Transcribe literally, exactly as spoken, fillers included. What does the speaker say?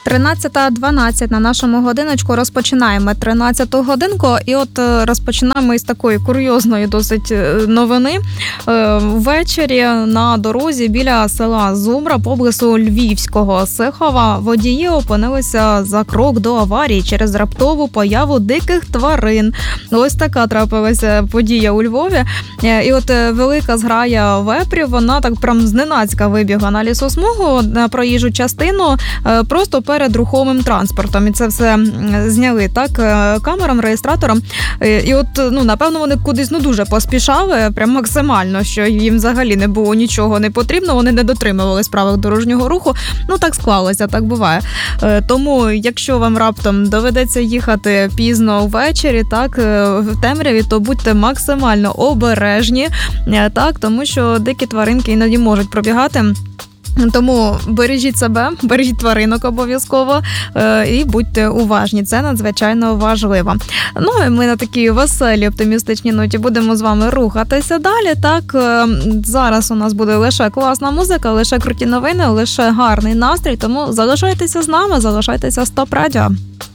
тринадцята дванадцять на нашому годиночку. Розпочинаємо тринадцяту годинку. І от розпочинаємо із такої курйозної досить новини. Ввечері на дорозі біля села Зубра поблизу Львівського Сихова водії опинилися за крок до аварії через раптову появу диких тварин. Ось така трапилася подія у Львові. І от велика зграя вепрів, вона так прям зненацька вибігла на лісосмугу, на проїжджу частину, просто перед рухомим транспортом. І це все зняли так камерам, реєстраторам. І от, ну, напевно, вони кудись ну дуже поспішали, прям максимально, що їм взагалі не було нічого не потрібно, вони не дотримувались правил дорожнього руху. Ну, так склалося, так буває. Тому, якщо вам раптом доведеться їхати пізно ввечері, так, в темряві, то будьте максимально обережні, так, тому що дикі тваринки іноді можуть пробігати. Тому бережіть себе, бережіть тваринок обов'язково і будьте уважні. Це надзвичайно важливо. Ну і ми на такій веселій, оптимістичній ноті будемо з вами рухатися далі. Так, зараз у нас буде лише класна музика, лише круті новини, лише гарний настрій. Тому залишайтеся з нами, залишайтеся з ТОП Радіо.